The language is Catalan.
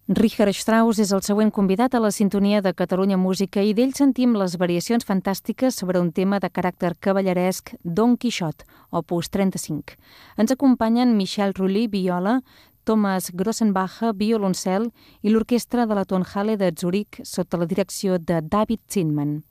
Richard Strauss és el següent convidat a la sintonia de Catalunya Música i d'ell sentim les variacions fantàstiques sobre un tema de caràcter cavalleresc, Don Quixot, opus 35. Ens acompanyen Michel Rulli, viola, Thomas Grossenbacher, violoncel i l'orquestra de la Tonhalle de Zurich sota la direcció de David Zinman.